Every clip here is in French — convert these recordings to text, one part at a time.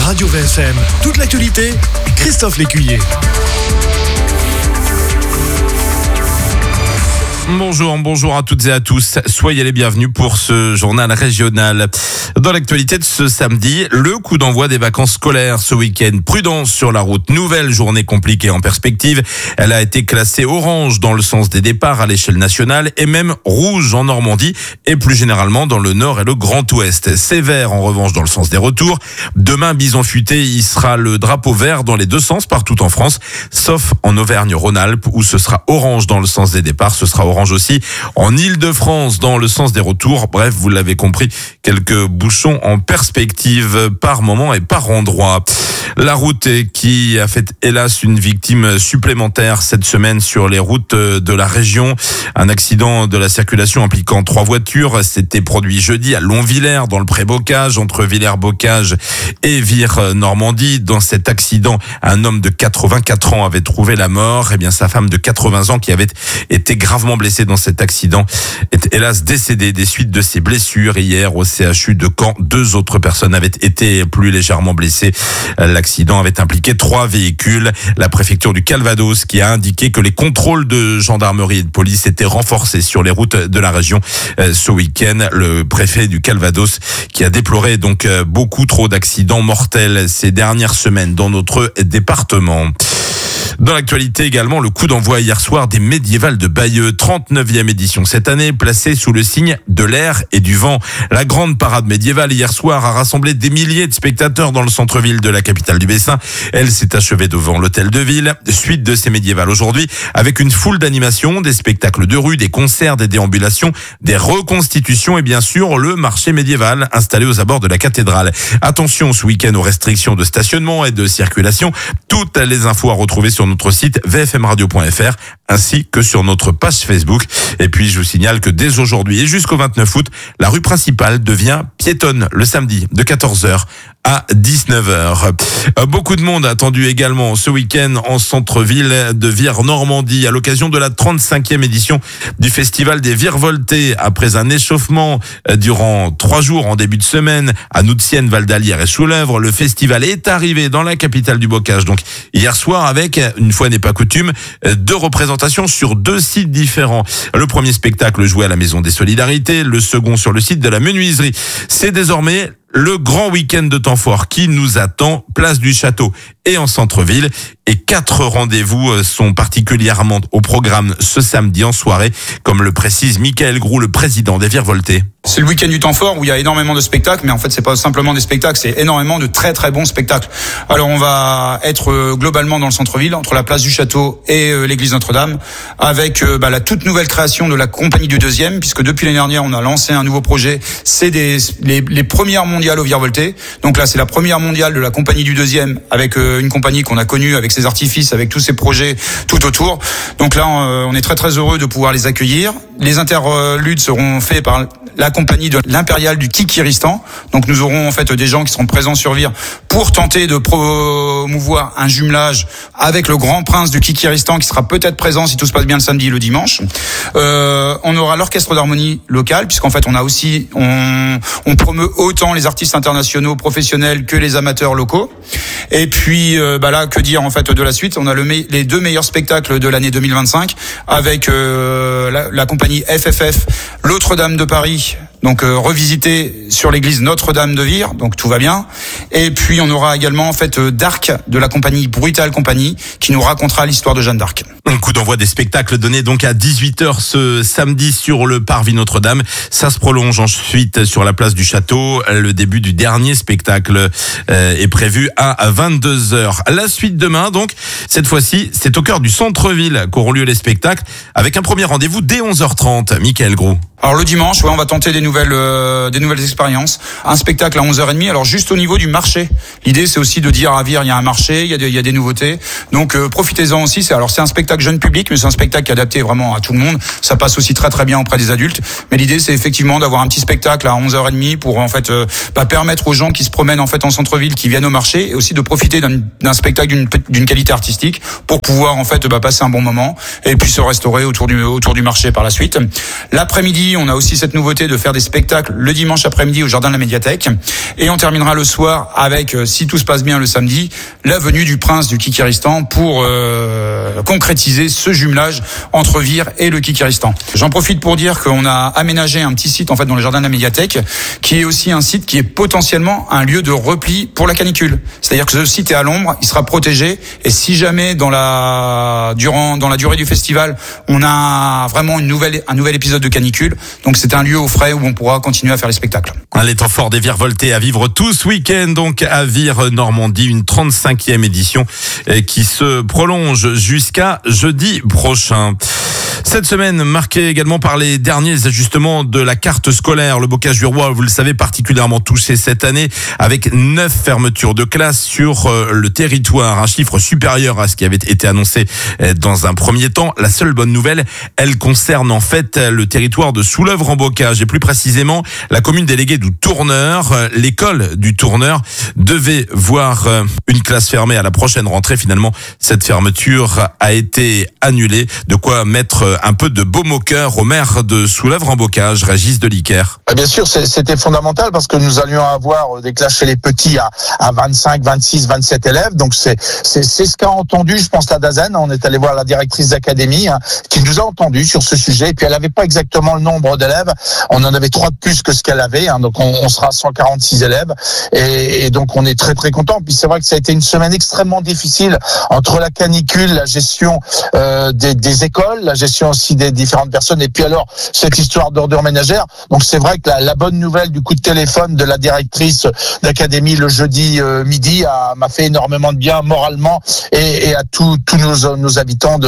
Radio VFM, toute l'actualité, Christophe Lécuyer. Bonjour à toutes et à tous. Soyez les bienvenus pour ce journal régional. Dans l'actualité de ce samedi, le coup d'envoi des vacances scolaires ce week-end. Prudence sur la route. Nouvelle journée compliquée en perspective. Elle a été classée orange dans le sens des départs à l'échelle nationale et même rouge en Normandie et plus généralement dans le nord et le Grand Ouest. Sévère en revanche dans le sens des retours. Demain, bison futé, il sera le drapeau vert dans les deux sens partout en France, sauf en Auvergne-Rhône-Alpes où ce sera orange dans le sens des départs. Ce sera orange aussi en Île-de-France dans le sens des retours. Bref, vous l'avez compris, quelques bouchons en perspective par moment et par endroit. La route qui a fait hélas une victime supplémentaire cette semaine sur les routes de la région. Un accident de la circulation impliquant 3 voitures s'était produit jeudi à Longvillers dans le Pré-Bocage, entre Villers-Bocage et Vire-Normandie. Dans cet accident, un homme de 84 ans avait trouvé la mort. Et bien sa femme de 80 ans qui avait été gravement blessée dans cet accident est hélas décédée des suites de ses blessures. Hier au CHU de Caen, 2 autres personnes avaient été plus légèrement blessées. L'accident avait impliqué 3 véhicules. La préfecture du Calvados qui a indiqué que les contrôles de gendarmerie et de police étaient renforcés sur les routes de la région ce week-end. Le préfet du Calvados qui a déploré donc beaucoup trop d'accidents mortels ces dernières semaines dans notre département. Dans l'actualité également, le coup d'envoi hier soir des Médiévales de Bayeux, 39e édition cette année, placée sous le signe de l'air et du vent. La grande parade médiévale hier soir a rassemblé des milliers de spectateurs dans le centre-ville de la capitale du Bessin. Elle s'est achevée devant l'hôtel de ville. Suite de ces médiévales aujourd'hui, avec une foule d'animations, des spectacles de rue, des concerts, des déambulations, des reconstitutions et bien sûr le marché médiéval installé aux abords de la cathédrale. Attention ce week-end aux restrictions de stationnement et de circulation. Toutes les infos à retrouver sur notre site vfmradio.fr ainsi que sur notre page Facebook. Et puis je vous signale que dès aujourd'hui et jusqu'au 29 août, la rue principale devient piétonne le samedi de 14h à 19h. Beaucoup de monde attendu également ce week-end en centre-ville de Vire-Normandie à l'occasion de la 35e édition du Festival des Virevoltés. Après un échauffement durant 3 jours en début de semaine à Noutienne, Val-d'Alière et Choulèvre, le festival est arrivé dans la capitale du Bocage. Donc hier soir avec, une fois n'est pas coutume, 2 représentations sur 2 sites différents. Le premier spectacle joué à la Maison des Solidarités, le second sur le site de la Menuiserie. C'est désormais le grand week-end de temps fort qui nous attend, place du Château et en centre-ville. Et 4 rendez-vous sont particulièrement au programme ce samedi en soirée, comme le précise Michael Groux, le président des Virevoltés. C'est le week-end du temps fort où il y a énormément de spectacles, mais en fait c'est pas simplement des spectacles, c'est énormément de très très bons spectacles. Alors on va être globalement dans le centre-ville, entre la place du Château et l'église Notre-Dame, avec la toute nouvelle création de la compagnie du deuxième, puisque depuis l'année dernière on a lancé un nouveau projet. C'est les premières mondiales au Virevolté. Donc là c'est la première mondiale de la compagnie du deuxième, avec une compagnie qu'on a connue, avec ses artifices, avec tous ses projets tout autour. Donc là on est très très heureux de pouvoir les accueillir. Les interludes seront faits par la compagnie de l'Impérial du Kikiristan. Donc nous aurons en fait des gens qui seront présents sur Vire pour tenter de promouvoir un jumelage avec le grand prince du Kikiristan qui sera peut-être présent si tout se passe bien le samedi et le dimanche. On aura l'orchestre d'harmonie local, puisqu'en fait on a aussi on promeut autant les artistes internationaux professionnels que les amateurs locaux. Et puis là que dire en fait de la suite, on a les 2 meilleurs spectacles de l'année 2025 avec la compagnie FFF, Notre-Dame de Paris, donc revisité sur l'église Notre-Dame de Vire, donc tout va bien. Et puis on aura également en fait d'Arc de la compagnie Brutal Company qui nous racontera l'histoire de Jeanne d'Arc. Un coup d'envoi des spectacles donné donc à 18h ce samedi sur le parvis Notre-Dame. Ça se prolonge ensuite sur la place du Château. Le début du dernier spectacle est prévu à 22h. La suite demain donc, cette fois-ci, c'est au cœur du centre-ville qu'auront lieu les spectacles avec un premier rendez-vous dès 11h30. Michael Groux. Alors le dimanche, on va tenter des nouvelles expériences. Un spectacle à 11h30. Alors juste au niveau du marché. L'idée c'est aussi de dire à Vire, il y a un marché, il y a des nouveautés. Donc profitez-en aussi. C'est un spectacle spectacle jeune public, mais c'est un spectacle qui est adapté vraiment à tout le monde. Ça passe aussi très très bien auprès des adultes. Mais l'idée, c'est effectivement d'avoir un petit spectacle à 11h30 pour en fait permettre aux gens qui se promènent en fait en centre-ville, qui viennent au marché, et aussi de profiter d'un spectacle d'une qualité artistique pour pouvoir en fait passer un bon moment et puis se restaurer autour du marché par la suite. L'après-midi, on a aussi cette nouveauté de faire des spectacles le dimanche après-midi au jardin de la médiathèque, et on terminera le soir avec, si tout se passe bien le samedi, la venue du prince du Kikiristan pour concrétiser ce jumelage entre Vire et le Kikiristan. J'en profite pour dire qu'on a aménagé un petit site en fait dans le jardin de la médiathèque, qui est aussi un site qui est potentiellement un lieu de repli pour la canicule. C'est-à-dire que ce site est à l'ombre, il sera protégé, et si jamais dans la durée du festival, on a vraiment un nouvel épisode de canicule, donc c'est un lieu au frais où on pourra continuer à faire les spectacles. Les temps forts des Virevoltés à vivre tout ce week-end, donc à Vire Normandie, une 35e édition qui se prolonge jusqu'à jeudi prochain. Cette semaine marquée également par les derniers ajustements de la carte scolaire. Le Bocage-du-Roi, vous le savez, particulièrement touché cette année, avec 9 fermetures de classes sur le territoire, un chiffre supérieur à ce qui avait été annoncé dans un premier temps. La seule bonne nouvelle, elle concerne en fait le territoire de Soulèvre-en-Bocage, et plus précisément la commune déléguée du Tourneur. L'école du Tourneur devait voir une classe fermée à la prochaine rentrée. Finalement, cette fermeture a été annulée. De quoi mettre un peu de baume au cœur au maire de Soulèvre-en-Bocage, Régis Deliquer. Bien sûr, c'était fondamental parce que nous allions avoir des classes chez les petits à 25, 26, 27 élèves. Donc c'est ce qu'a entendu, je pense, la DAZEN. On est allé voir la directrice d'académie qui nous a entendu sur ce sujet. Et puis elle n'avait pas exactement le nombre d'élèves. On en avait 3 de plus que ce qu'elle avait. Donc on sera à 146 élèves. Et donc on est très très content. Puis c'est vrai que ça a été une semaine extrêmement difficile entre la canicule, la gestion des écoles, la gestion aussi des différentes personnes, et puis alors cette histoire d'ordures ménagères. Donc c'est vrai que la bonne nouvelle du coup de téléphone de la directrice d'académie le jeudi midi m'a fait énormément de bien moralement et à tous nos habitants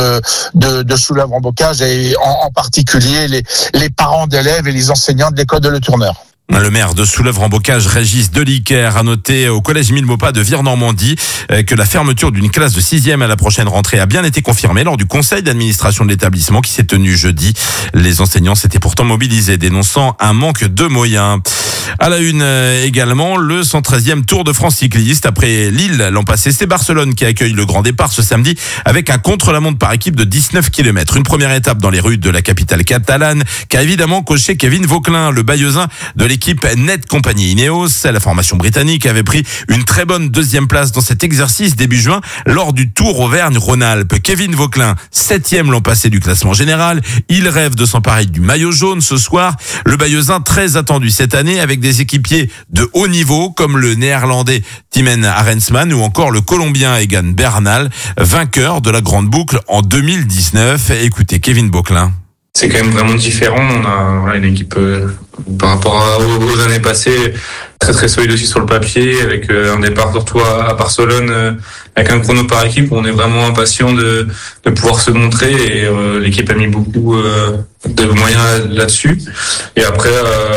de Soulèvre-en-Bocage, et en particulier les parents d'élèves et les enseignants de l'école de Le Tourneur. Le maire de Soulèvre-en-Bocage, Régis Deliquer, a noté au collège Émile Maupas de Vire Normandie que la fermeture d'une classe de 6e à la prochaine rentrée a bien été confirmée lors du conseil d'administration de l'établissement qui s'est tenu jeudi. Les enseignants s'étaient pourtant mobilisés, dénonçant un manque de moyens. À la une également, le 113e Tour de France cycliste. Après Lille l'an passé, c'est Barcelone qui accueille le grand départ ce samedi avec un contre-la-montre par équipe de 19 km. Une première étape dans les rues de la capitale catalane qu'a évidemment coché Kevin Vauquelin, le Bayeuxin de l'équipe Net Compagnie Ineos. La formation britannique avait pris une très bonne 2e place dans cet exercice début juin lors du Tour Auvergne-Rhône-Alpes. Kevin Vauquelin, 7e l'an passé du classement général. Il rêve de s'emparer du maillot jaune ce soir. Le Bayeuxin très attendu cette année avec des équipiers de haut niveau comme le néerlandais Timen Arensman ou encore le colombien Egan Bernal, vainqueur de la grande boucle en 2019. Écoutez Kevin Vauquelin. C'est quand même vraiment différent. On a une équipe par rapport aux années passées très très solide aussi sur le papier, avec un départ surtout à Barcelone avec un chrono par équipe où on est vraiment impatient de pouvoir se montrer, et l'équipe a mis beaucoup de moyens là-dessus. Et après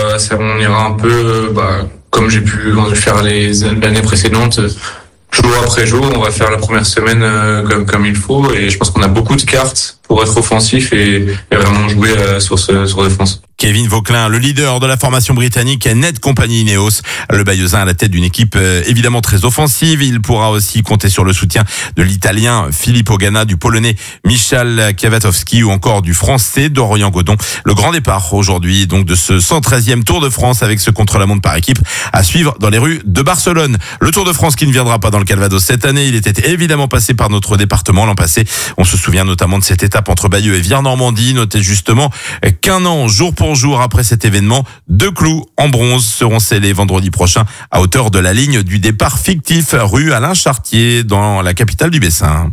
on ira un peu comme j'ai pu faire l'année précédente. Jour après jour, on va faire la première semaine comme il faut, et je pense qu'on a beaucoup de cartes pour être offensif et vraiment jouer sur défense. Kevin Vauquelin, le leader de la formation britannique Net Compagnie Ineos, le Bayeuxin à la tête d'une équipe évidemment très offensive. Il pourra aussi compter sur le soutien de l'Italien Filippo Ganna, du Polonais Michal Kwiatkowski ou encore du Français Dorian Godon. Le grand départ aujourd'hui donc de ce 113e Tour de France avec ce contre-la-montre par équipe à suivre dans les rues de Barcelone. Le Tour de France qui ne viendra pas dans le Calvados cette année, il était évidemment passé par notre département l'an passé. On se souvient notamment de cette étape entre Bayeux et Vire Normandie. Notez justement qu'un an, jour pour jour après cet événement, 2 clous en bronze seront scellés vendredi prochain à hauteur de la ligne du départ fictif rue Alain Chartier dans la capitale du Bessin.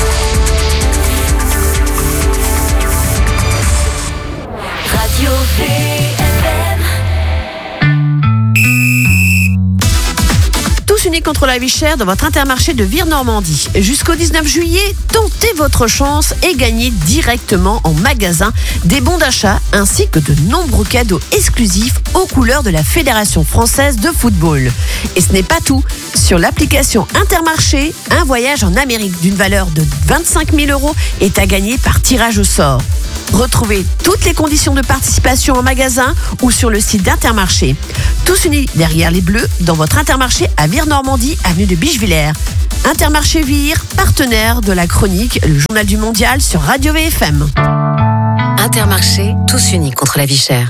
Radio VFM. Tous une unique contre la vie chère dans votre Intermarché de Vire-Normandie. Jusqu'au 19 juillet, tentez votre chance et gagnez directement en magasin des bons d'achat ainsi que de nombreux cadeaux exclusifs aux couleurs de la Fédération française de football. Et ce n'est pas tout. Sur l'application Intermarché, un voyage en Amérique d'une valeur de 25 000 € est à gagner par tirage au sort. Retrouvez toutes les conditions de participation en magasin ou sur le site d'Intermarché. Tous unis derrière les Bleus dans votre Intermarché à Vire-Normandie, avenue de Bichevillers. Intermarché Vire, partenaire de la chronique Le Journal du Mondial sur Radio VFM. Intermarché, tous unis contre la vie chère.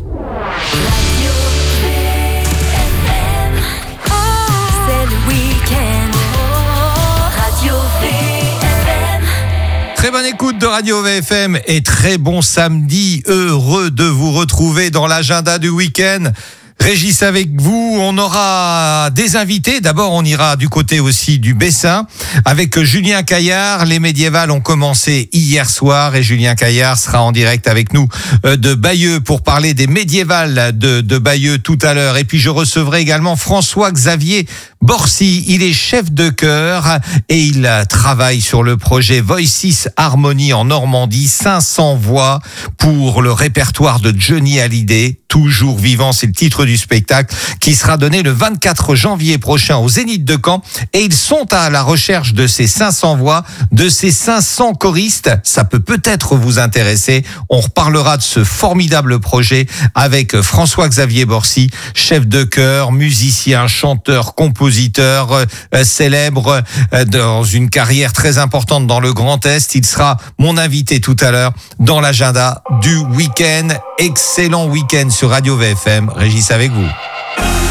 C'est le week-end. Radio VFM. Très bonne écoute de Radio VFM et très bon samedi. Heureux de vous retrouver dans l'agenda du week-end. Régis avec vous, on aura des invités. D'abord, on ira du côté aussi du Bessin avec Julien Caillard. Les médiévales ont commencé hier soir et Julien Caillard sera en direct avec nous de Bayeux pour parler des médiévales de Bayeux tout à l'heure. Et puis, je recevrai également François-Xavier Borcy. Il est chef de chœur et il travaille sur le projet Voices Harmonie en Normandie. 500 voix pour le répertoire de Johnny Hallyday. Toujours vivant, c'est le titre du spectacle qui sera donné le 24 janvier prochain au Zénith de Caen. Et ils sont à la recherche de ces 500 voix, de ces 500 choristes. Ça peut peut-être vous intéresser. On reparlera de ce formidable projet avec François-Xavier Borcy, chef de chœur, musicien, chanteur, compositeur, célèbre dans une carrière très importante dans le Grand Est. Il sera mon invité tout à l'heure dans l'agenda du week-end. Excellent week-end sur Radio VFM. Régis avec vous.